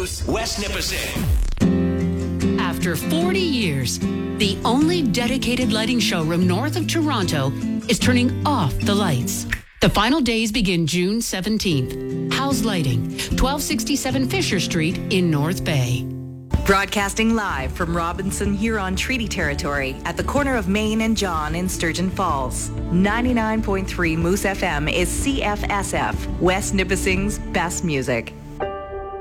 Moose, West Nipissing. After 40 years, the only dedicated lighting showroom north of Toronto is turning off the lights. The final days begin June 17th. House Lighting, 1267 Fisher Street in North Bay. Broadcasting live from Robinson Huron Treaty Territory at the corner of Main and John in Sturgeon Falls. 99.3 Moose FM is CFSF, West Nipissing's best music.